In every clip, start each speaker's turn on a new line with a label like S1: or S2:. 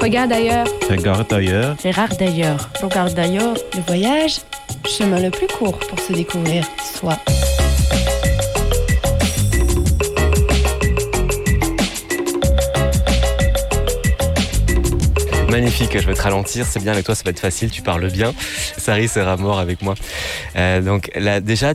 S1: Regarde ailleurs.
S2: Regarde ailleurs.
S1: Regarde ailleurs.
S3: Regarde ailleurs.
S4: Le voyage, chemin le plus court pour se découvrir soi.
S5: Magnifique, je vais te ralentir, c'est bien avec toi, ça va être facile, tu parles bien. Sari Serra-Mort avec moi. Donc là, déjà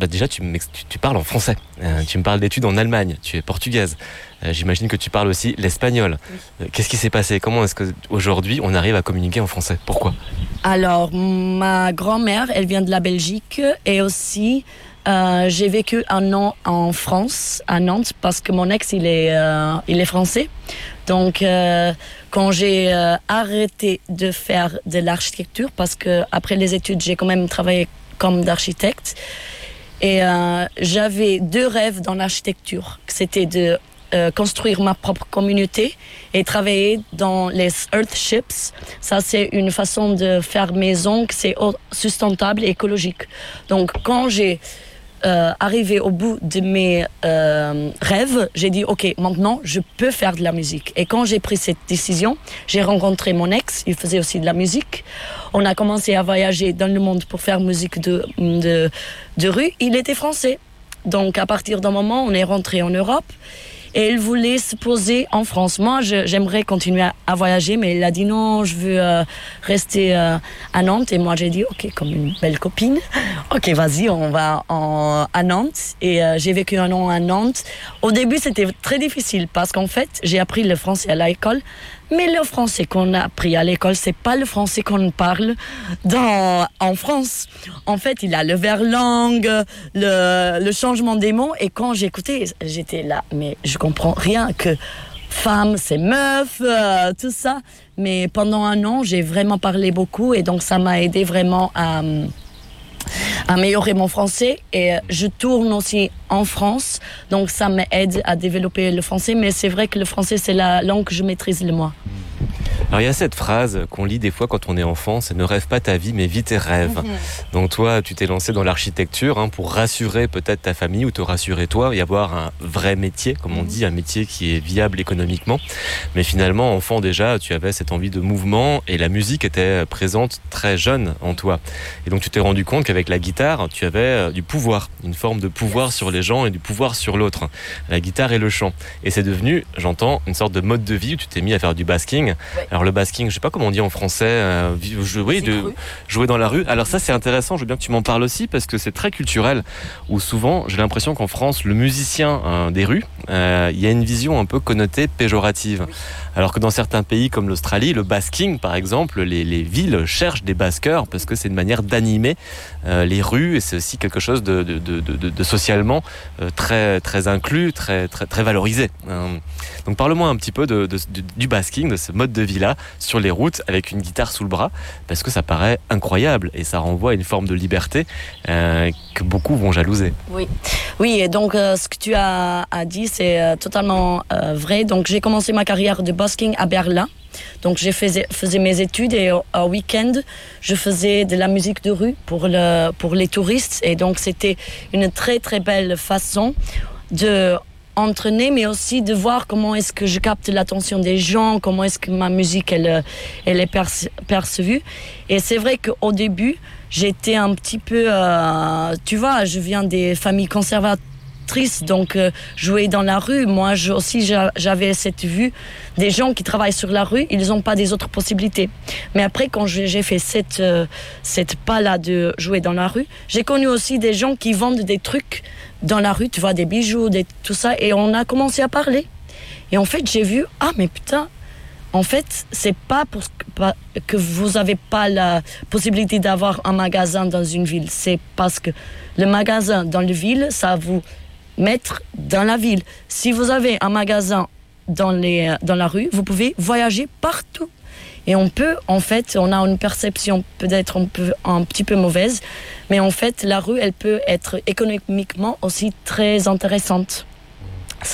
S5: tu parles en français. Tu me parles d'études en Allemagne, tu es portugaise. J'imagine que tu parles aussi l'espagnol. Oui. Qu'est-ce qui s'est passé? Comment est-ce qu'aujourd'hui on arrive à communiquer en français? Pourquoi?
S3: Alors, ma grand-mère, elle vient de la Belgique et aussi j'ai vécu un an en France, à Nantes, parce que mon ex, il est français. Donc, quand j'ai arrêté de faire de l'architecture, parce que après les études, j'ai quand même travaillé comme d'architecte, et j'avais 2 rêves dans l'architecture. C'était de construire ma propre communauté et travailler dans les Earthships. Ça, c'est une façon de faire maison que c'est sustentable et écologique. Donc, quand j'ai arrivé au bout de mes rêves, j'ai dit ok, maintenant je peux faire de la musique. Et quand j'ai pris cette décision, j'ai rencontré mon ex, il faisait aussi de la musique. On a commencé à voyager dans le monde pour faire musique de rue. Il était français. Donc à partir d'un moment, on est rentré en Europe et il voulait se poser en France. Moi, j'aimerais continuer à voyager, mais il a dit non, je veux rester à Nantes. Et moi, j'ai dit ok, comme une belle copine. Ok, vas-y, on va à Nantes. Et j'ai vécu un an à Nantes. Au début, c'était très difficile parce qu'en fait, j'ai appris le français à l'école. Mais le français qu'on a appris à l'école, c'est pas le français qu'on parle en France. En fait, il a le verlangue, le changement des mots. Et quand j'écoutais, j'étais là, mais je comprends rien que femme, c'est meuf, tout ça. Mais pendant un an, j'ai vraiment parlé beaucoup et donc ça m'a aidé vraiment à améliorer mon français. Et je tourne aussi en France, donc ça m'aide à développer le français. Mais c'est vrai que le français, c'est la langue que je maîtrise le moins.
S5: Alors il y a cette phrase qu'on lit des fois quand on est enfant, c'est « ne rêve pas ta vie mais vis tes rêves ». Donc toi, tu t'es lancé dans l'architecture pour rassurer peut-être ta famille ou te rassurer toi et avoir un vrai métier, comme on dit, un métier qui est viable économiquement. Mais finalement, enfant déjà, tu avais cette envie de mouvement et la musique était présente très jeune en toi. Et donc tu t'es rendu compte qu'avec la guitare, tu avais du pouvoir, une forme de pouvoir sur les gens et du pouvoir sur l'autre. La guitare et le chant. Et c'est devenu, j'entends, une sorte de mode de vie où tu t'es mis à faire du basking. Ouais. Alors le basking, je sais pas comment on dit en français, jouer dans la rue. Alors ça c'est intéressant, je veux bien que tu m'en parles aussi parce que c'est très culturel. Où souvent j'ai l'impression qu'en France, le musicien des rues, il y a une vision un peu connotée péjorative. Oui. Alors que dans certains pays comme l'Australie, le basking par exemple, les villes cherchent des baskeurs parce que c'est une manière d'animer les rues et c'est aussi quelque chose de socialement très, très inclus, très, très, très valorisé. Donc parle-moi un petit peu du basking, de ce mode de vie-là sur les routes avec une guitare sous le bras parce que ça paraît incroyable et ça renvoie à une forme de liberté que beaucoup vont jalouser.
S3: Oui, et donc ce que tu as dit c'est totalement vrai. Donc j'ai commencé ma carrière de basking à Berlin. Donc je faisais mes études et au week-end je faisais de la musique de rue pour les touristes et donc c'était une très très belle façon de entraîner mais aussi de voir comment est-ce que je capte l'attention des gens, comment est-ce que ma musique elle est perçue. Et c'est vrai qu'au début j'étais un petit peu tu vois, je viens des familles conservatrices donc jouer dans la rue, moi aussi j'avais cette vue des gens qui travaillent sur la rue, ils n'ont pas des autres possibilités. Mais après quand j'ai fait cette pas-là de jouer dans la rue, j'ai connu aussi des gens qui vendent des trucs dans la rue, tu vois, des bijoux, tout ça, et on a commencé à parler. Et en fait j'ai vu, mais putain, en fait, c'est pas que vous avez pas la possibilité d'avoir un magasin dans une ville, c'est parce que le magasin dans la ville, ça vous mettre dans la ville. Si vous avez un magasin dans la rue, vous pouvez voyager partout. Et on a une perception peut-être un petit peu mauvaise, mais en fait, la rue, elle peut être économiquement aussi très intéressante.